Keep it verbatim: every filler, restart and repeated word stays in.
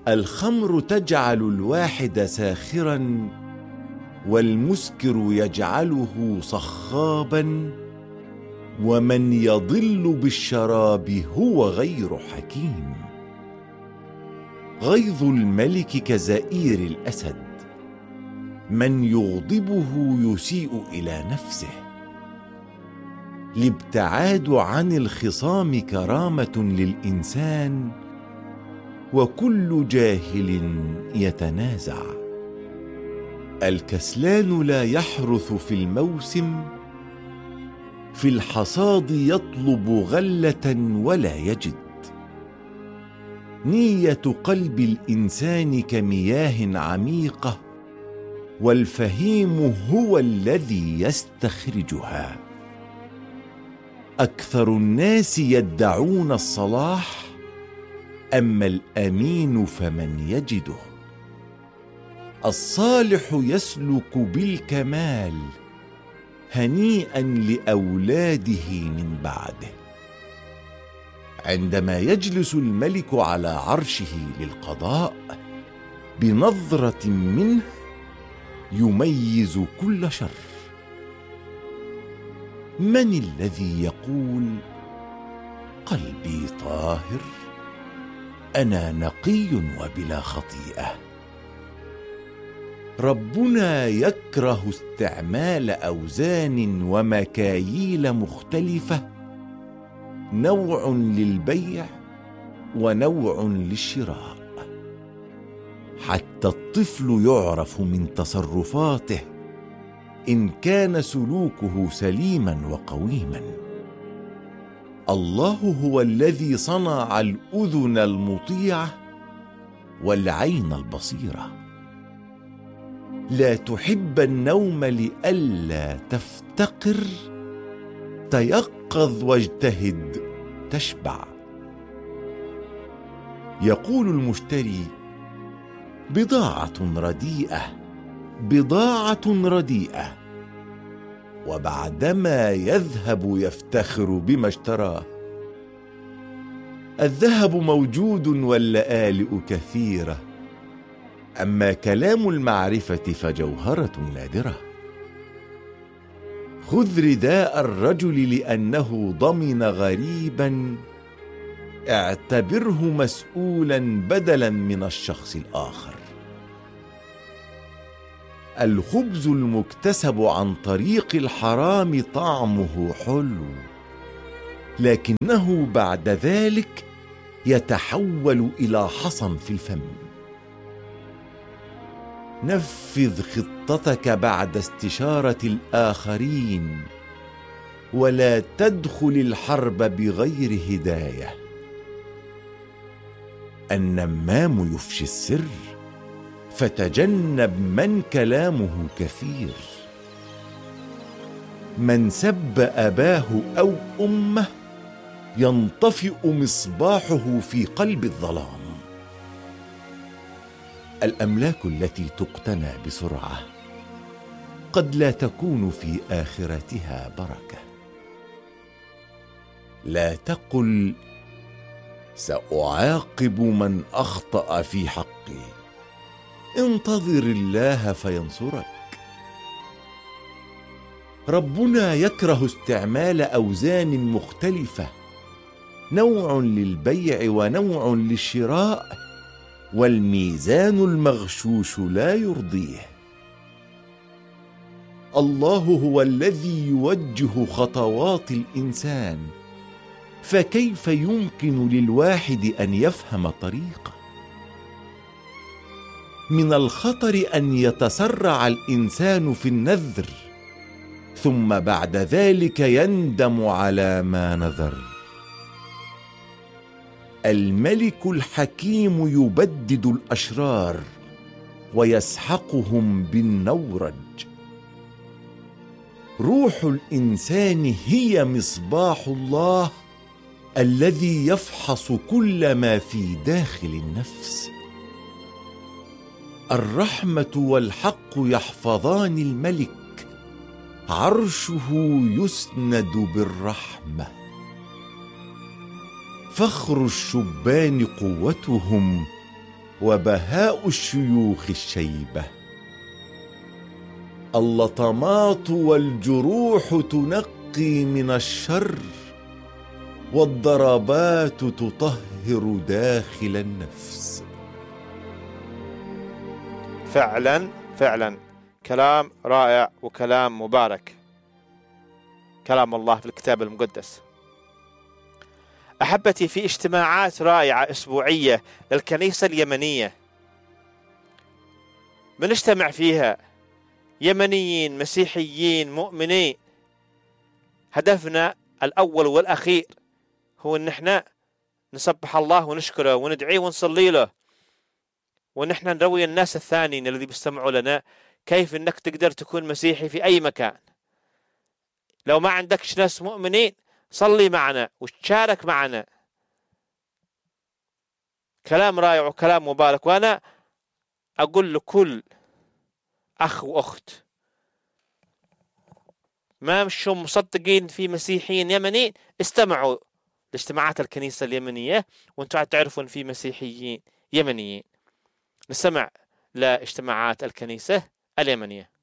الخمر تجعل الواحد ساخرا، والمسكر يجعله صخابا، ومن يضل بالشراب هو غير حكيم. غيظ الملك كزئير الأسد، من يغضبه يسيء إلى نفسه. الابتعاد عن الخصام كرامة للإنسان، وكل جاهل يتنازع. الكسلان لا يحرث في الموسم، في الحصاد يطلب غلة ولا يجد. نية قلب الإنسان كمياه عميقة، والفهيم هو الذي يستخرجها. أكثر الناس يدعون الصلاح، أما الأمين فمن يجده. الصالح يسلك بالكمال، هنيئا لأولاده من بعده. عندما يجلس الملك على عرشه للقضاء، بنظرة منه يميز كل شر. من الذي يقول قلبي طاهر، أنا نقي وبلا خطيئة؟ ربنا يكره استعمال أوزان ومكاييل مختلفة، نوع للبيع ونوع للشراء. حتى الطفل يعرف من تصرفاته إن كان سلوكه سليما وقويما. الله هو الذي صنع الأذن المطيعة والعين البصيرة. لا تحب النوم لئلا تفتقر، تيقظ واجتهد تشبع. يقول المشتري: بضاعة رديئة، بضاعة رديئة، وبعدما يذهب يفتخر بما اشتراه. الذهب موجود واللآلئ كثيرة، أما كلام المعرفة فجوهرة نادرة. خذ رداء الرجل لأنه ضمن غريبا، اعتبره مسؤولا بدلا من الشخص الآخر. الخبز المكتسب عن طريق الحرام طعمه حلو، لكنه بعد ذلك يتحول إلى حصى في الفم. نفذ خطتك بعد استشارة الآخرين، ولا تدخل الحرب بغير هداية. النمام يفشي السر، فتجنب من كلامه كثير. من سب أباه أو أمه ينطفئ مصباحه في قلب الظلام. الأملاك التي تقتنى بسرعة قد لا تكون في آخرتها بركة. لا تقل سأعاقب من أخطأ في حقي، انتظر الله فينصرك. ربنا يكره استعمال أوزان مختلفة، نوع للبيع ونوع للشراء، والميزان المغشوش لا يرضيه. الله هو الذي يوجه خطوات الإنسان، فكيف يمكن للواحد أن يفهم طريقه؟ من الخطر أن يتسرع الإنسان في النذر، ثم بعد ذلك يندم على ما نذر. الملك الحكيم يبدد الأشرار ويسحقهم بالنورج. روح الإنسان هي مصباح الله الذي يفحص كل ما في داخل النفس. الرحمة والحق يحفظان الملك، عرشه يسند بالرحمة. فخر الشبان قوتهم، وبهاء الشيوخ الشيبة. اللطمات والجروح تنقي من الشر، والضربات تطهر داخل النفس. فعلا فعلا كلام رائع وكلام مبارك، كلام الله في الكتاب المقدس. أحبتي، في اجتماعات رائعة أسبوعية للكنيسة اليمنية بنجتمع فيها يمنيين مسيحيين مؤمنين. هدفنا الأول والأخير هو أن احنا نسبح الله ونشكره وندعيه ونصلي له، ونحن نروي الناس الثانيين الذي بيستمعوا لنا كيف أنك تقدر تكون مسيحي في أي مكان. لو ما عندكش ناس مؤمنين صلي معنا وتشارك معنا. كلام رائع وكلام مبارك. وأنا أقول لكل أخ وأخت ما مشوا مصدقين في مسيحيين يمنيين، استمعوا لاجتماعات الكنيسة اليمنية وانتم تعرفون في مسيحيين يمنيين. نستمع لاجتماعات الكنيسة اليمنية.